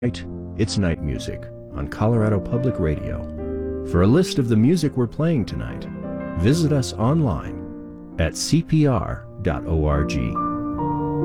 It's Night Music on Colorado Public Radio. For a list of the music we're playing tonight, visit us online at cpr.org.